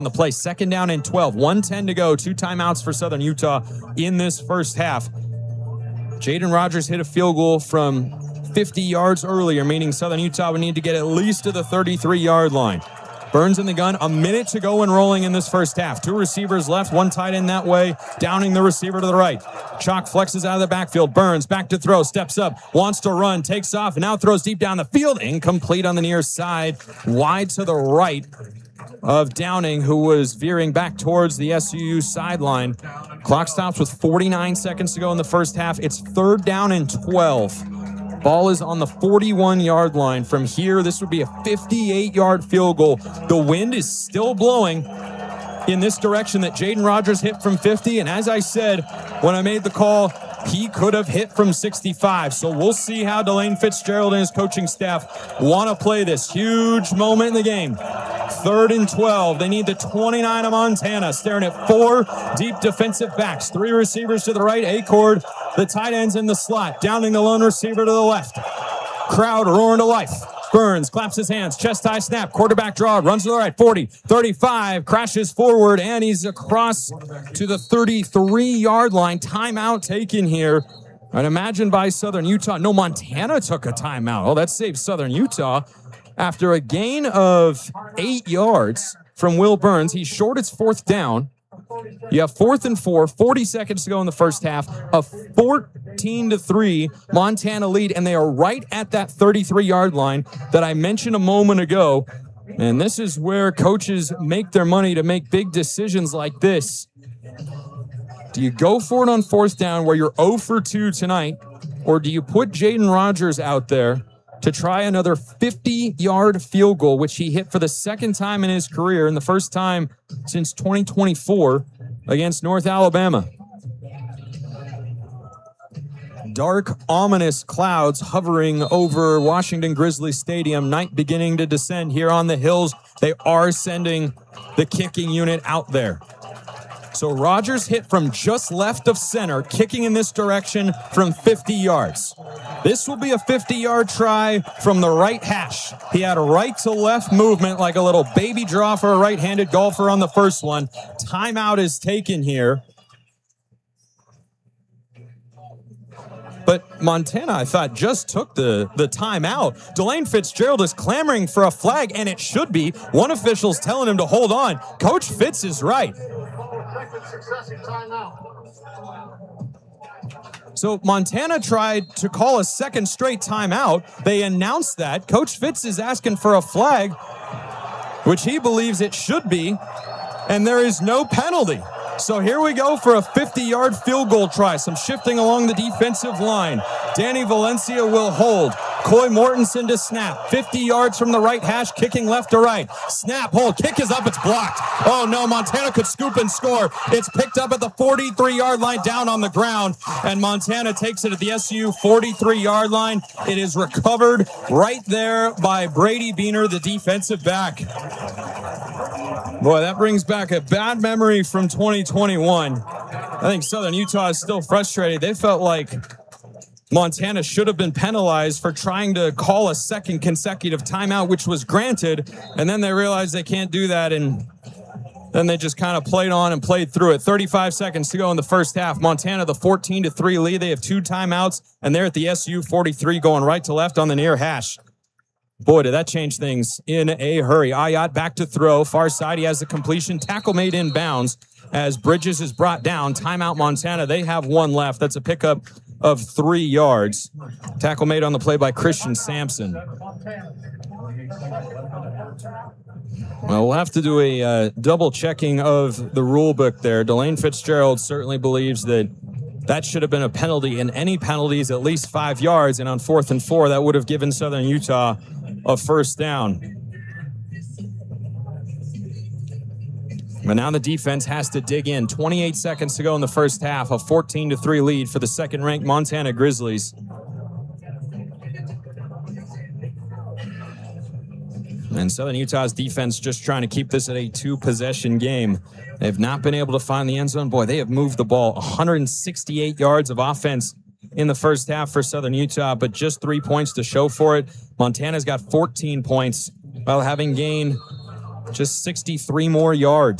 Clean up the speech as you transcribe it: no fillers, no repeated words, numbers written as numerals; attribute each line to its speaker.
Speaker 1: the play. 2nd down and 12. 1:10 to go. 2 timeouts for Southern Utah in this first half. Jaden Rogers hit a field goal from 50 yards earlier, meaning Southern Utah would need to get at least to the 33-yard line. Burns in the gun, a minute to go and rolling in this first half. 2 receivers left, 1 tight end that way, downing the receiver to the right. Chalk flexes out of the backfield. Burns back to throw, steps up, wants to run, takes off, and now throws deep down the field. Incomplete on the near side, wide to the right of Downing, who was veering back towards the SUU sideline. Clock stops with 49 seconds to go in the first half. It's 3rd down and 12. Ball is on the 41-yard line. From here, this would be a 58-yard field goal. The wind is still blowing in this direction that Jaden Rogers hit from 50. And as I said, when I made the call, he could have hit from 65. So we'll see how Delane Fitzgerald and his coaching staff want to play this huge moment in the game. 3rd and 12. They need the 29 of Montana, staring at 4 deep defensive backs. 3 receivers to the right, Acord, the tight ends in the slot, downing the lone receiver to the left. Crowd roaring to life. Burns claps his hands, chest high snap, quarterback draw, runs to the right, 40, 35, crashes forward, and he's across to the 33-yard line. Timeout taken here. I'd imagine by Southern Utah. No, Montana took a timeout. Oh, that saves Southern Utah. After a gain of 8 yards from Will Burns, he's short. It's 4th down. You have 4th and 4, 40 seconds to go in the first half. A 14-3 Montana lead, and they are right at that 33-yard line that I mentioned a moment ago. And this is where coaches make their money to make big decisions like this. Do you go for it on 4th down where you're 0 for 2 tonight, or do you put Jaden Rogers out there to try another 50-yard field goal, which he hit for the 2nd time in his career and the first time since 2024 against North Alabama? Dark, ominous clouds hovering over Washington Grizzlies Stadium. Night beginning to descend here on the hills. They are sending the kicking unit out there. So Rogers hit from just left of center, kicking in this direction from 50 yards. This will be a 50-yard try from the right hash. He had a right to left movement like a little baby draw for a right-handed golfer on the first one. Timeout is taken here. But Montana, I thought, just took the timeout. Delane Fitzgerald is clamoring for a flag, and it should be. One official's telling him to hold on. Coach Fitz is right. So Montana tried to call a 2nd straight timeout. They announced that. Coach Fitz is asking for a flag, which he believes it should be, and there is no penalty. So here we go for a 50-yard field goal try. Some shifting along the defensive line. Danny Valencia will hold. Coy Mortensen to snap. 50 yards from the right hash, kicking left to right. Snap, hold, kick is up, it's blocked. Oh no, Montana could scoop and score. It's picked up at the 43-yard line, down on the ground, and Montana takes it at the SU 43-yard line. It is recovered right there by Brady Beaner, the defensive back. Boy, that brings back a bad memory from 2021. I think Southern Utah is still frustrated. They felt like Montana should have been penalized for trying to call a 2nd consecutive timeout, which was granted, and then they realized they can't do that, and then they just kind of played on and played through it. 35 seconds to go in the first half. Montana, the 14-3 lead. They have 2 timeouts, and they're at the SU 43 going right to left on the near hash. Boy, did that change things in a hurry. Ayotte back to throw. Far side, he has the completion. Tackle made in bounds as Bridges is brought down. Timeout Montana. They have 1 left. That's a pickup of 3 yards. Tackle made on the play by Christian Sampson. Well, we'll have to do a double checking of the rule book there. Delane Fitzgerald certainly believes that should have been a penalty, and any penalties at least 5 yards, and on 4th and 4, that would have given Southern Utah a 1st down. But now the defense has to dig in. 28 seconds to go in the first half. A 14-3 lead for the 2nd-ranked Montana Grizzlies. And Southern Utah's defense just trying to keep this at a 2-possession game. They've not been able to find the end zone. Boy, they have moved the ball. 168 yards of offense in the first half for Southern Utah, but just 3 points to show for it. Montana's got 14 points while having gained Just 63 more yards.